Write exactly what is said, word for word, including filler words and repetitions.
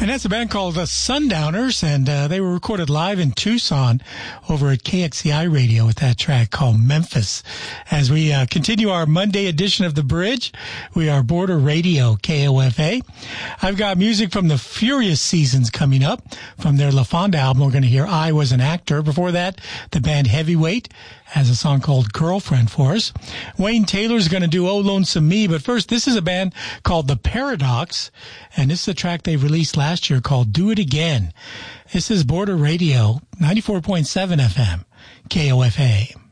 And that's a band called the Sundowners, and uh, they were recorded live in Tucson over at K X C I Radio with that track called Memphis. As we uh, continue our Monday edition of The Bridge, we are Border Radio, K O F A. I've got music from the Furious Seasons coming up. From their La Fonda album, we're going to hear I Was an Actor. Before that, the band Heavyweight has a song called Girlfriend for us. Wayne Taylor's going to do Oh Lonesome Me, but first, this is a band called The Paradox, and this is a track they released last year called Do It Again. This is Border Radio, ninety-four point seven F M, K O F A.